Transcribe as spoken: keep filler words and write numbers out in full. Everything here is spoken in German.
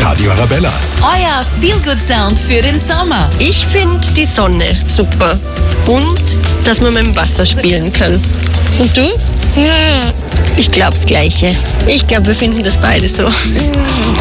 Radio Arabella. Euer Feel-Good-Sound für den Sommer. Ich finde die Sonne super und dass man mit dem Wasser spielen kann. Und du? Ich glaube das Gleiche. Ich glaube, wir finden das beide so.